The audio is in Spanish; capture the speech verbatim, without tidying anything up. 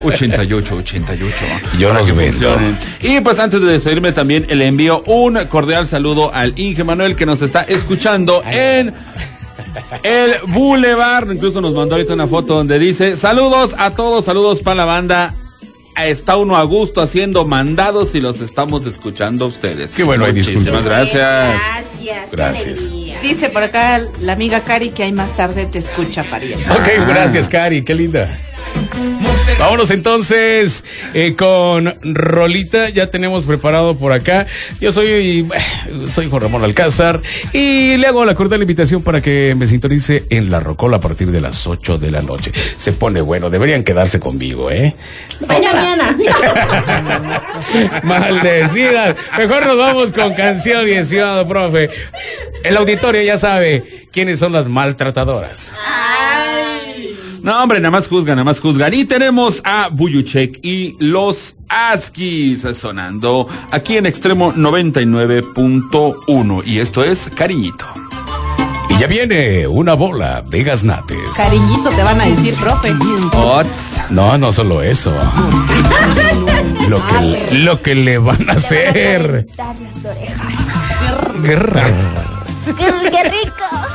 ochenta y ocho ochenta y ocho. Yo los vendo. Y pues antes de despedirme también le envío un cordial saludo al Inge Manuel que nos está escuchando en el Boulevard. Incluso nos mandó ahorita una foto donde dice: saludos a todos, saludos para la banda. Está uno a gusto haciendo mandados y los estamos escuchando a ustedes. Qué bueno, muchísimas gracias. Gracias. Gracias. Dice por acá la amiga Cari que ahí más tarde te escucha, pariente. Ok, gracias, Cari, qué linda. Vámonos entonces eh, con Rolita. Ya tenemos preparado por acá. Yo soy soy Juan Ramón Alcázar y le hago la cordial invitación para que me sintonice en La Rocola a partir de las ocho de la noche. Se pone bueno, deberían quedarse conmigo, ¿eh? Mañana. Maldecidas. Mejor nos vamos con canción, y estimado profe. El auditorio ya sabe quiénes son las maltratadoras. No, hombre, nada más juzgan, nada más juzgan. Y tenemos a Buyuchek y los Askis sonando aquí en Extremo noventa y nueve punto uno. Y esto es Cariñito. Y ya viene una bola de gaznates. Cariñito te van a decir, profe. Ots. No, no solo eso. Lo que, lo que le van a hacer. Dar las orejas. Guerra. ¡Qué rico!